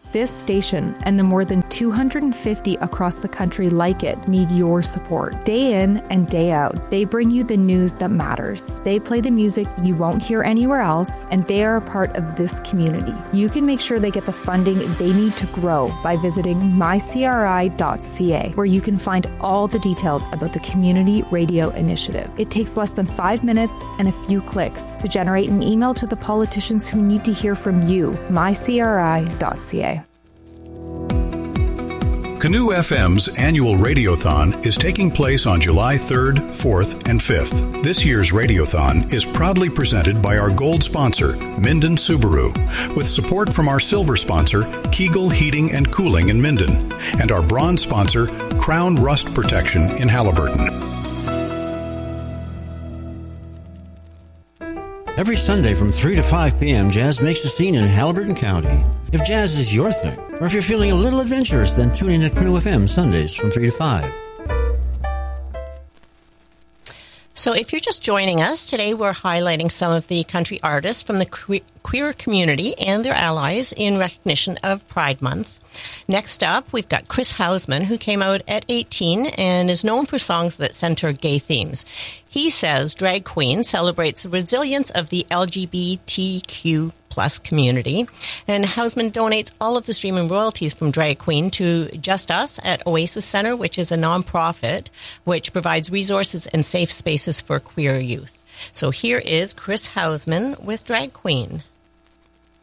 This station and the more than 250 across the country like it need your support. Day in and day out, they bring you the news that matters. They play the music you won't hear anywhere else, and they are a part of this community. You can make sure they get the funding they need to grow by visiting mycri.ca, where you can find all the details about the Community Radio Initiative. It takes less than 5 minutes and a few clicks to generate an email to the politicians who need to hear from you. mycri.ca. Canoe FM's annual Radiothon is taking place on July 3rd, 4th, and 5th. This year's Radiothon is proudly presented by our gold sponsor, Minden Subaru, with support from our silver sponsor, Kegel Heating and Cooling in Minden, and our bronze sponsor, Crown Rust Protection in Haliburton. Every Sunday from 3 to 5 p.m., jazz makes a scene in Haliburton County. If jazz is your thing, or if you're feeling a little adventurous, then tune in to Canoe FM Sundays from 3 to 5. So if you're just joining us, today we're highlighting some of the country artists from the queer community and their allies in recognition of Pride Month. Next up, we've got Chris Hausman, who came out at 18 and is known for songs that center gay themes. He says Drag Queen celebrates the resilience of the LGBTQ plus community, and Hausman donates all of the streaming royalties from Drag Queen to Just Us at Oasis Center, which is a nonprofit which provides resources and safe spaces for queer youth. So here is Chris Hausman with Drag Queen.